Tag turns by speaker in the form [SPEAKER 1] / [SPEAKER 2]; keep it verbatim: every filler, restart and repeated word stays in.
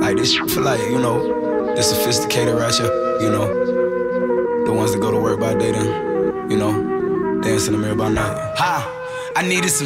[SPEAKER 1] Like this shit for like, you know, the sophisticated ratchet, you know, the ones that go to work by day then, you know, dance in the mirror by night. Ha! I needed some